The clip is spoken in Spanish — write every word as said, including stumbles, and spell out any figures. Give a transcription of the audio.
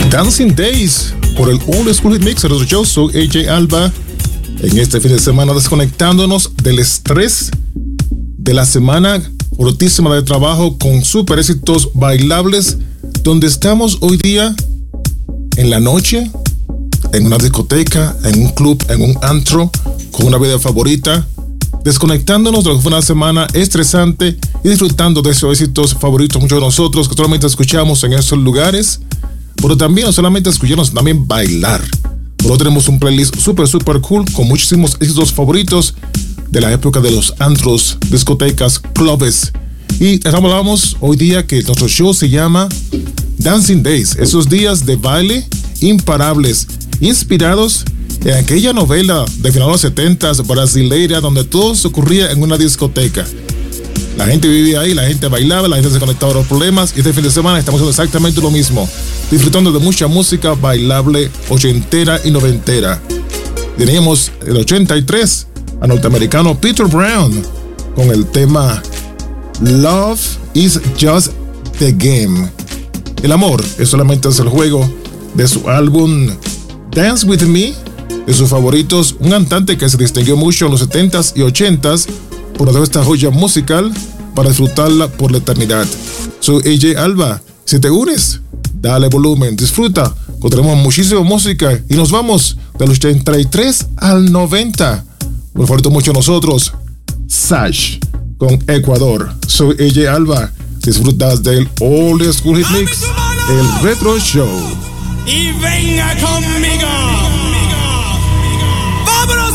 Dancing Days por el Old School Hit Mix. Yo soy A J Alba. En este fin de semana desconectándonos del estrés de la semana fortísima de trabajo con super éxitos bailables, donde estamos hoy día en la noche, en una discoteca, en un club, en un antro, con una vida favorita, desconectándonos de lo que fue una semana estresante y disfrutando de esos éxitos favoritos, muchos de nosotros que solamente escuchamos en esos lugares, pero también no solamente escucharnos, también bailar. Por eso tenemos un playlist super super cool con muchísimos éxitos favoritos de la época de los antros, discotecas, clubes. Y hablamos hoy día que nuestro show se llama Dancing Days, esos días de baile imparables, inspirados en aquella novela de finales de los setentas brasileira, donde todo se ocurría en una discoteca. La gente vivía ahí, la gente bailaba, la gente se conectaba a los problemas, y este fin de semana estamos haciendo exactamente lo mismo, disfrutando de mucha música bailable ochentera y noventera. Teníamos el ochenta y tres al norteamericano Peter Brown con el tema Love is Just the Game. El amor es solamente es el juego, de su álbum Dance With Me, de sus favoritos, un cantante que se distinguió mucho en los setentas y ochentas por hacer esta joya musical para disfrutarla por la eternidad. Soy A J Alba. Si te unes, dale volumen, disfruta, porque tenemos muchísima música y nos vamos del ochenta y tres al noventa. Un favorito mucho a nosotros, Sash con Ecuador. Soy A J Alba. Disfrutas del Old School Hit Mix, el Retro Show. Y venga conmigo.